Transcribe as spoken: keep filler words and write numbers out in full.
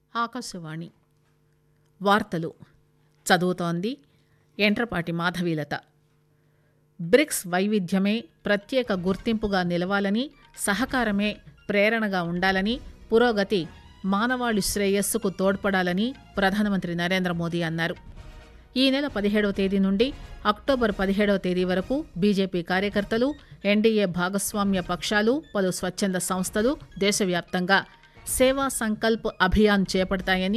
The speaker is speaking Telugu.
ఆకాశవాణి వార్తలు చదువుతోంది ఎంట్రపాటి మాధవీలత. బ్రిక్స్ వైవిధ్యమే ప్రత్యేక గుర్తింపుగా నిలవాలని, సహకారమే ప్రేరణగా ఉండాలని, పురోగతి మానవాళి శ్రేయస్సుకు తోడ్పడాలని ప్రధానమంత్రి నరేంద్ర మోదీ అన్నారు. ఈ నెల పదిహేడవ తేదీ నుండి అక్టోబర్ పదిహేడవ తేదీ వరకు బీజేపీ కార్యకర్తలు, ఎన్డీఏ భాగస్వామ్య పక్షాలు, పలు స్వచ్ఛంద సంస్థలు దేశవ్యాప్తంగా సేవా సంకల్ప్ అభియాన్ చేపడతాయని